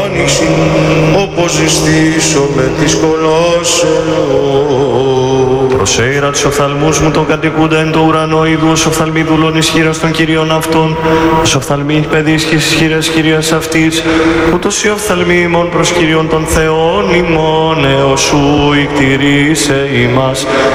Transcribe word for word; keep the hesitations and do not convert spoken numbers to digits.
όπως ζητήσω με της κολόσεως. Προσέειρα τους οφθαλμούς μου τον κατοικούντα εν το ουρανό είδου ως οφθαλμίδουλον ισχύρας των Κυρίων αυτών, ως οφθαλμοί παιδείς και ισχύρας Κυρίας αυτής, ούτως οι οφθαλμοί ημών προς Κύριον των Θεών ημών έως σου ικτηρίσε ημάς.